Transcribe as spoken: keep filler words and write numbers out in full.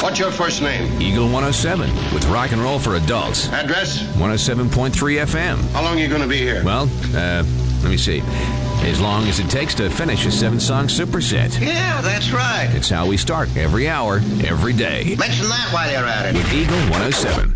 What's your first name? Eagle one oh seven, with rock and roll for adults. Address? one oh seven point three F M. How long are you going to be here? Well, uh, let me see. As long as it takes to finish a seven-song superset. Yeah, that's right. It's how we start every hour, every day. Mention that while you're at it. With Eagle one oh seven.